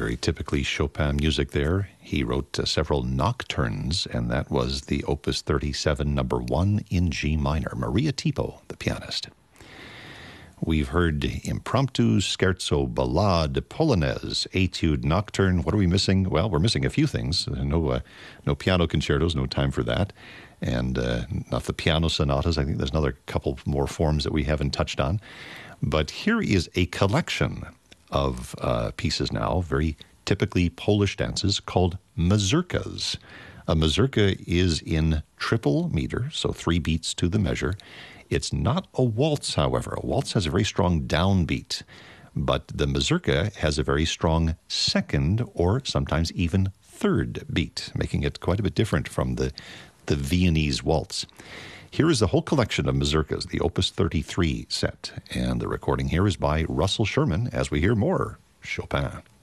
very typically Chopin music there. He wrote several nocturnes, and that was the Opus 37, number 1 in G minor. Maria Tipo, the pianist. We've heard impromptu, scherzo, ballade, polonaise, etude, nocturne. What are we missing? Well, we're missing a few things. No piano concertos, no time for that. And not the piano sonatas. I think there's another couple more forms that we haven't touched on. But here is a collection of pieces now, very typically Polish dances, called mazurkas. A mazurka is in triple meter, so 3 beats to the measure. It's not a waltz, however. A waltz has a very strong downbeat, but the mazurka has a very strong second or sometimes even third beat, making it quite a bit different from the Viennese waltz. Here is the whole collection of mazurkas, the Opus 33 set, and the recording here is by Russell Sherman as we hear more Chopin.